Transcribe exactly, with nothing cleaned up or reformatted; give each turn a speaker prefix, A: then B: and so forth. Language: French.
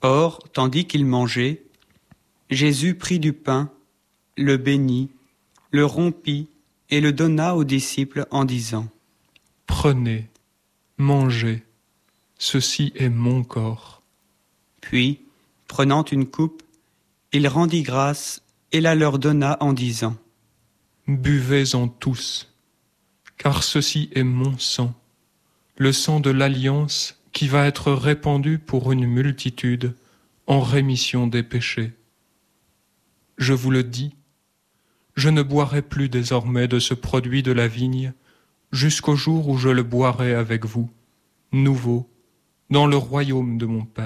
A: Or, tandis qu'il mangeait, Jésus prit du pain, le bénit, le rompit et le donna aux disciples en disant : «
B: Prenez, mangez, ceci est mon corps. »
A: Puis, prenant une coupe, il rendit grâce et la leur donna en disant : «
B: Buvez-en tous, car ceci est mon sang, le sang de l'alliance qui va être répandu pour une multitude en rémission des péchés. Je vous le dis, je ne boirai plus désormais de ce produit de la vigne jusqu'au jour où je le boirai avec vous, nouveau, dans le royaume de mon Père. »